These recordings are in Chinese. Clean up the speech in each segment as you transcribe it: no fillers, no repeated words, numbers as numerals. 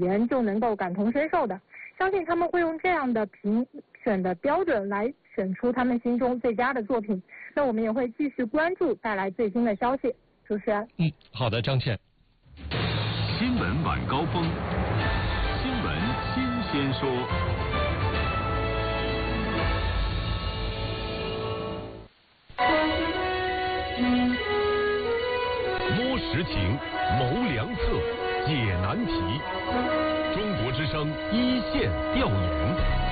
言就能够感同身受的。相信他们会用这样的评选的标准来选出他们心中最佳的作品。那我们也会继续关注，带来最新的消息。主持人， 好的，张倩。 新闻晚高峰，新闻新鲜说。摸实情，谋良策，解难题。中国之声一线调研。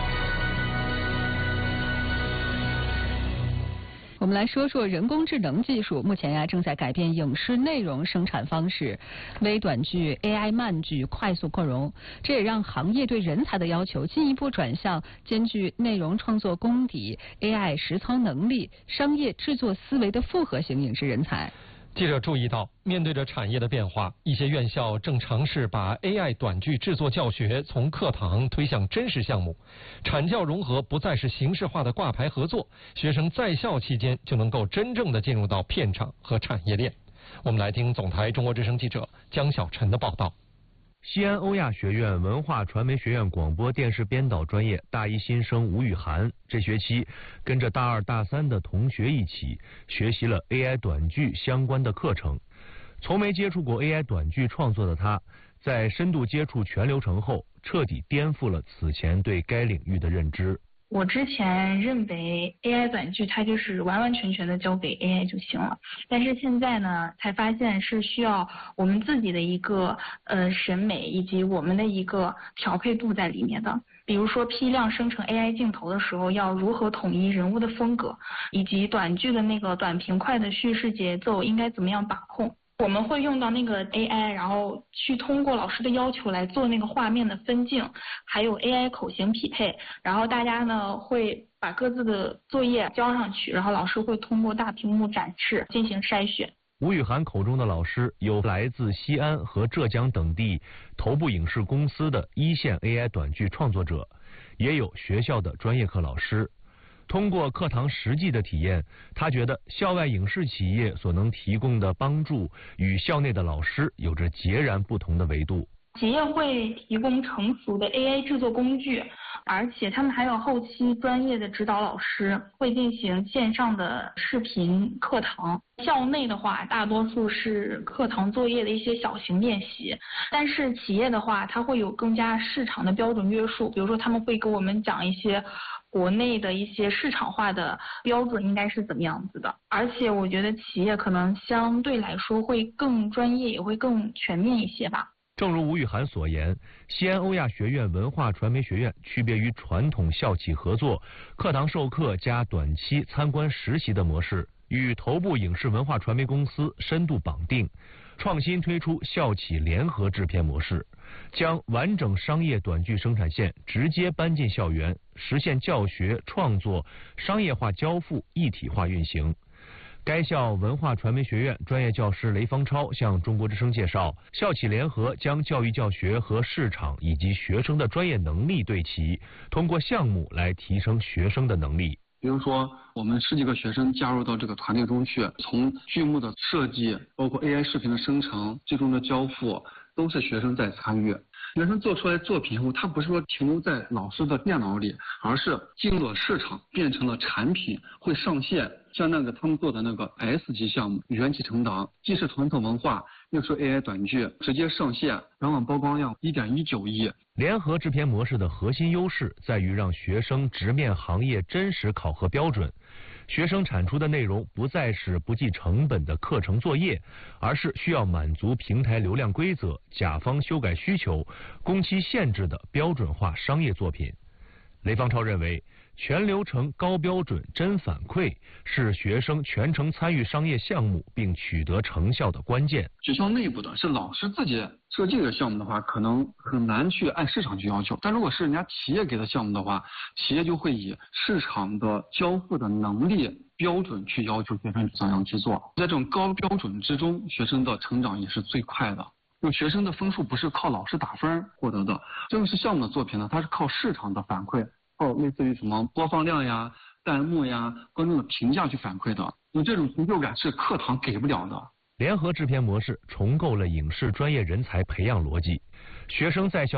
我们来说说人工智能技术，目前正在改变影视内容生产方式，微短剧、AI 慢剧快速扩容，这也让行业对人才的要求进一步转向兼具内容创作功底、AI 实操能力、商业制作思维的复合型影视人才。 记者注意到，面对着产业的变化，一些院校正尝试把 AI 短剧制作教学从课堂推向真实项目，产教融合不再是形式化的挂牌合作，学生在校期间就能够真正的进入到片场和产业链。我们来听总台中国之声记者江小晨的报道。 西安欧亚学院文化传媒学院广播电视编导专业大一新生吴雨涵，这学期跟着大二大三的同学一起学习了 AI 短剧相关的课程。从没接触过 AI 短剧创作的他，在深度接触全流程后，彻底颠覆了此前对该领域的认知。 我之前认为 AI 短剧它就是完完全全的交给 AI 就行了，但是现在呢，才发现是需要我们自己的一个审美以及我们的一个调配度在里面的。比如说批量生成 AI 镜头的时候，要如何统一人物的风格，以及短剧的那个短平快的叙事节奏应该怎么样把控。我们会用到那个 AI， 然后去通过老师的要求来做那个画面的分镜，还有 AI 口型匹配，然后大家呢会把各自的作业交上去，然后老师会通过大屏幕展示进行筛选。 吴雨涵口中的老师有来自西安和浙江等地头部影视公司的一线 AI 短剧创作者，也有学校的专业课老师。通过课堂实际的体验，他觉得校外影视企业所能提供的帮助与校内的老师有着截然不同的维度。 企业会提供成熟的 AI 制作工具，而且他们还有后期专业的指导老师，会进行线上的视频课堂。校内的话，大多数是课堂作业的一些小型练习，但是企业的话，它会有更加市场的标准约束，比如说他们会给我们讲一些国内的一些市场化的标准应该是怎么样子的，而且我觉得企业可能相对来说会更专业，也会更全面一些吧。 正如吴雨涵所言，西安欧亚学院文化传媒学院区别于传统校企合作、课堂授课加短期参观实习的模式，与头部影视文化传媒公司深度绑定，创新推出校企联合制片模式，将完整商业短剧生产线直接搬进校园，实现教学、创作、商业化交付一体化运行。该校文化传媒学院专业教师雷方超向中国之声介绍，校企联合将教育教学和市场以及学生的专业能力对齐，通过项目来提升学生的能力。 比如说，我们10几个学生加入到这个团队中去，从剧目的设计，包括 AI 视频的生成，最终的交付，都是学生在参与。学生做出来作品后，他不是说停留在老师的电脑里，而是进入了市场，变成了产品，会上线。像那个他们做的那个 S 级项目，元气成档，既是传统文化，又是 AI 短剧，直接上线，软网曝光量1.19亿。 联合制片模式的核心优势在于让学生直面行业真实考核标准，学生产出的内容不再是不计成本的课程作业，而是需要满足平台流量规则、甲方修改需求、工期限制的标准化商业作品。雷方超认为，全流程高标准真反馈是学生全程参与商业项目并取得成效的关键。 学校内部的是老师自己设计的项目的话，可能很难去按市场去要求，但如果是人家企业给的项目的话，企业就会以市场的交付的能力标准去要求学生怎样去做。在这种高标准之中，学生的成长也是最快的。就学生的分数不是靠老师打分获得的，正式项目的作品呢，它是靠市场的反馈，类似于什么播放量呀、弹幕呀、观众的评价去反馈的。这种成就感是课堂给不了的。 联合制片模式重构了影视专业人才培养逻辑，学生在校